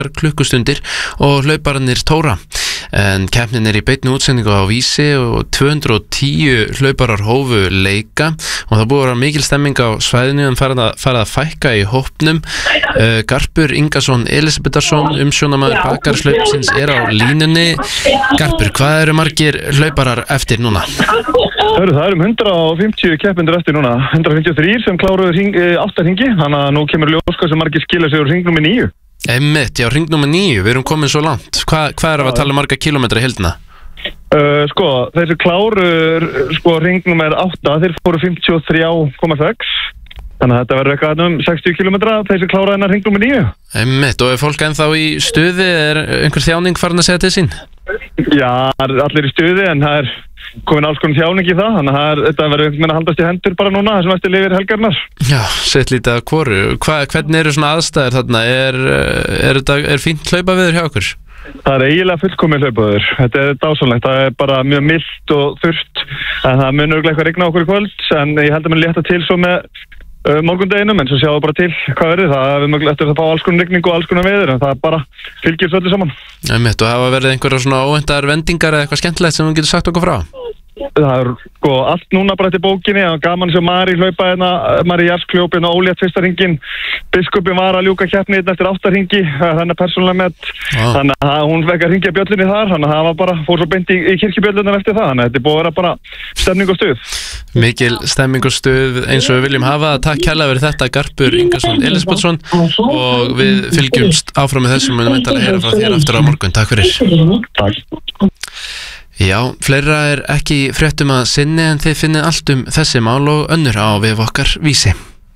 klukkustundir og hlaupararnir tóra. En keppnin í beinni útsendingu á Vísi og 210 hlauparar hófu leika og það búið að vera mikil stemming á svæðinu en farið að fækka í hópnum. Garpur Ingason Elisabetharsson, umsjónamaður Bakarslaupsins, á línunni. Garpur, hvað eru margir hlauparar eftir núna? Það eru 150 keppendur eftir núna, 153 sem kláruðu 8 hringi, þannig að nú kemur ljós hvað sem margir skila sig úr hring nummer 9. Einmitt, já, hring nummer 9, við erum komin svo langt. Hvað er að tala marga kilometra í heildina? Þessi klárur, hring nummer 8, þeir fóru 53,6. Þannig að þetta verður eitthvað 60 kilometra, þessi klára hennar hring nummer 9. Einmitt, og er fólk ennþá í stuði, einhver þjáning farin að segja til sín? Já, allir í stuði, en það komin alls konar þjáning í það, þannig að þetta verður einhvern veginn að haldast í hendur bara núna, þessum eftir lifir helgarnar. Já, sett lítið að hvoru. Hvernig eru svona aðstæður þarna? Er fínt hlaupaveður hjá okkur? Það er eiginlega fullkomið hlaupaveður. Þetta er dásamlegt, það er bara mjög milt og þurrt, en það mun örugglega eitthvað rigna okkur í kvöld, en ég held að mun létta til svo með morgundeginum, en svo sjáum við bara til hvað verður. Það er mögulegt eftir að fá alls konar rigningu og alls konar veður, en það bara fylgir svo öllu saman. Einmitt, og hafa verið einhverja svona óvæntar vendingar eða eitthvað skemmtilegt sem þú getur sagt okkur frá? Það er allt núna bara eftir bókinni, það var gaman sem Mari hlaupa hérna, Mari Jarsk hljóp ólétt fyrsta hringin, biskupin var að ljúka keppni eftir 8 hringi, þannig persónulega með, þannig að hún fekk að hringja bjöllinni þar, þannig að það var bara, fór svo beint í kirkjubjöllunar eftir það, þannig að þetta er búið að vera bara stemning og stuð. Mikil stemning og stuð eins og við viljum hafa. Takk kærlega fyrir þetta, Garpur Ingason Elisabetharsson, og við fylgjumst áfram með þessum og myndalega heyra frá þér aftur á morgun. Takk fyrir. Takk. Já, fleira er ekki í fréttum að sinni en þið finnið allt þessi mál og önnur á vef okkar Vísi.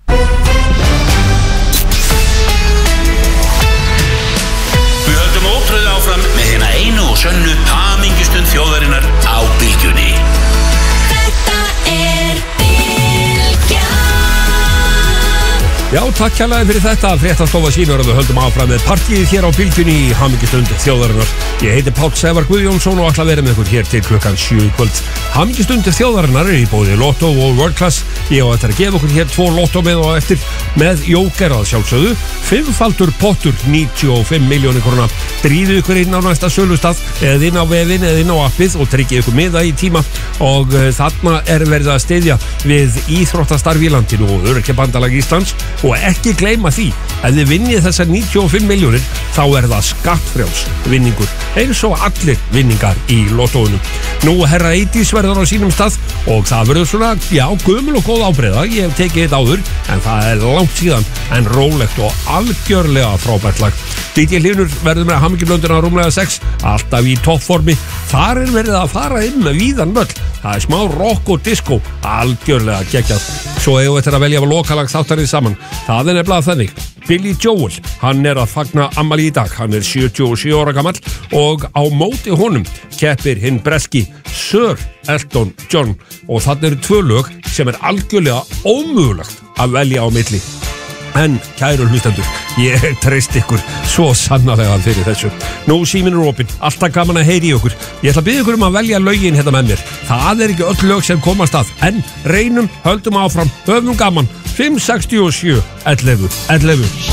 Við höldum ótrúlega áfram með hérna einu og sönnu hamingjustund þjóðarinnar á Bylgjunni. Já, takk kærlega fyrir þetta. Fréttastofa sýnir að við höldum áfram með partíið hér á Bylgjunni í hamingjustund þjóðarinnar. Ég heiti Páll Sævar Guðjónsson og ætla að vera með ykkur hér til klukkan 7 í kvöld. Hamingjustund þjóðarinnar í bóði Lotto og World Class. Ég á eftir að gefa okkur hér 2 Lotto með og eftir með jóker að sjálfsögðu. 5-faldur pottur, 95 milljónir króna. Dríðu ykkur inn á næsta sölustað eða inn á vefinn eða inn á appið og tryggja ykkur miða í tíma og þarna er verið að styðja við íþróttastarf í landinu og Öryrkjabandalag Íslands. Og ekki gleyma því, ef þið vinnið þessar 95 milljónir, þá er það skattfrjáls vinningur, eins og allir vinningar í lottóinu. Nú herra Eydís verður á sínum stað og það verður svona, já, gömul og góð ábreiða, ég hef tekið þetta áður, en það er langt síðan, en rólegt og algjörlega frábært lag. DJ Hlynur verður með hamingjublönduna rúmlega 6, alltaf í toppformi, þar er verið að fara inn með víðan völl, það er smá rock og disco, algjörlega geggjað. Svo eigum við þetta að velja að lokalag þáttarins saman. Það er nefnilega þannig. Billy Joel, hann er að fagna afmæli í dag. Hann er 77 ára gamall og á móti honum keppir hinn breski Sir Elton John. Og þannig eru 2 lög sem er algjörlega ómögulegt að velja á milli. En, kæru hlustendur, ég treyst ykkur svo sannarlega fyrir þessu. Nú síminn er opinn, alltaf gaman að heyri í okkur. Ég ætla að biðja ykkur að velja lögin hérna með mér. Það er ekki öll lög sem komast að, en reynum, höldum áfram, höfum gaman. 5, 67, 11, 11.